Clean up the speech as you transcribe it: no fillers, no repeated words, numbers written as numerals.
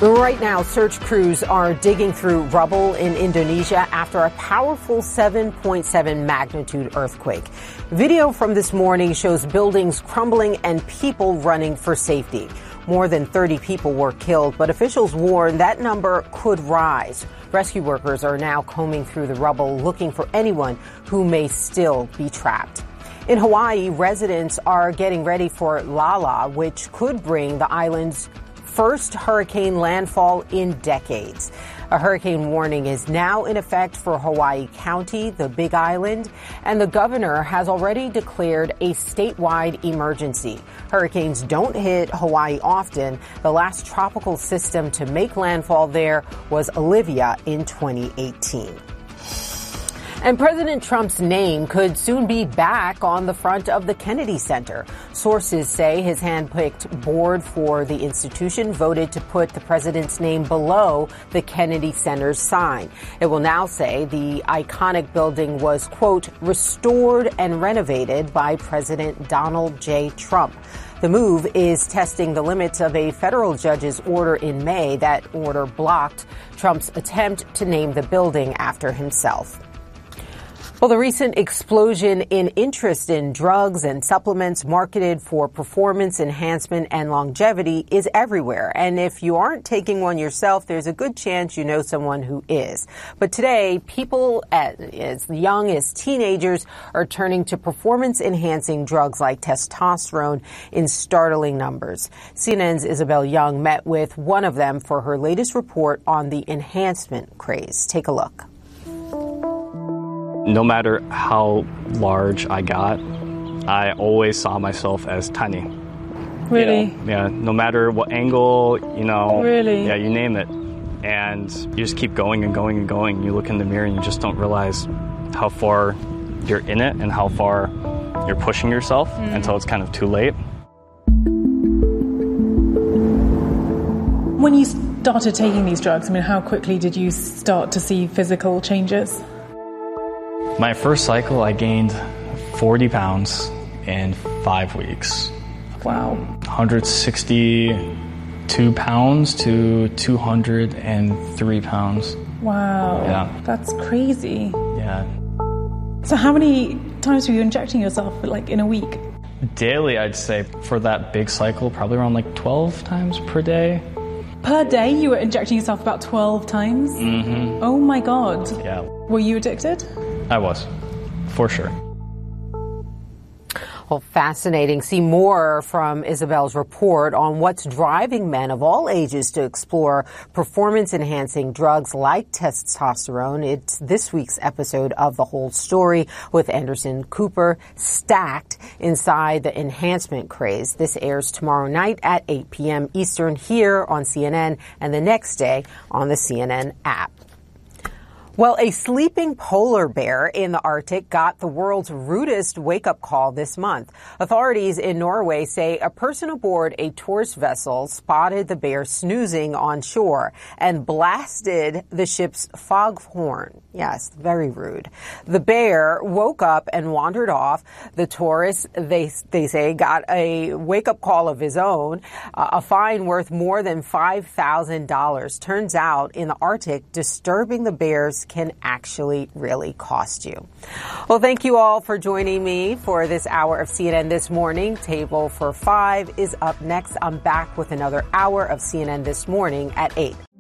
Right now, search crews are digging through rubble in Indonesia after a powerful 7.7 magnitude earthquake. Video from this morning shows buildings crumbling and people running for safety. More than 30 people were killed, but officials warn that number could rise. Rescue workers are now combing through the rubble looking for anyone who may still be trapped. In Hawaii, residents are getting ready for Lala, which could bring the island's first hurricane landfall in decades. A hurricane warning is now in effect for Hawaii County, the Big Island, and the governor has already declared a statewide emergency. Hurricanes don't hit Hawaii often. The last tropical system to make landfall there was Olivia in 2018. And President Trump's name could soon be back on the front of the Kennedy Center. Sources say his hand-picked board for the institution voted to put the president's name below the Kennedy Center's sign. It will now say the iconic building was, quote, restored and renovated by President Donald J. Trump. The move is testing the limits of a federal judge's order in May. That order blocked Trump's attempt to name the building after himself. Well, the recent explosion in interest in drugs and supplements marketed for performance enhancement and longevity is everywhere. And if you aren't taking one yourself, there's a good chance you know someone who is. But today, people as young as teenagers are turning to performance-enhancing drugs like testosterone in startling numbers. CNN's Isabel Young met with one of them for her latest report on the enhancement craze. Take a look. No matter how large I got, I always saw myself as tiny. Really? Yeah, no matter what angle, Really? Yeah, you name it. And you just keep going and going and going. You look in the mirror and you just don't realize how far you're in it and how far you're pushing yourself until it's kind of too late. When you started taking these drugs, how quickly did you start to see physical changes? My first cycle, I gained 40 pounds in 5 weeks. Wow. 162 pounds to 203 pounds. Wow. Yeah. That's crazy. Yeah. So how many times were you injecting yourself, in a week? Daily, I'd say, for that big cycle, probably around 12 times per day. Per day, you were injecting yourself about 12 times? Mm-hmm. Oh my God. Yeah. Were you addicted? I was, for sure. Well, fascinating. See more from Isabel's report on what's driving men of all ages to explore performance-enhancing drugs like testosterone. It's this week's episode of The Whole Story with Anderson Cooper, stacked inside the enhancement craze. This airs tomorrow night at 8 p.m. Eastern here on CNN and the next day on the CNN app. Well, a sleeping polar bear in the Arctic got the world's rudest wake-up call this month. Authorities in Norway say a person aboard a tourist vessel spotted the bear snoozing on shore and blasted the ship's foghorn. Yes, very rude. The bear woke up and wandered off. The tourist, they say, got a wake-up call of his own, a fine worth more than $5,000. Turns out, in the Arctic, disturbing the bears can actually really cost you. Well, thank you all for joining me for this hour of CNN This Morning. Table for 5 is up next. I'm back with another hour of CNN This Morning at 8.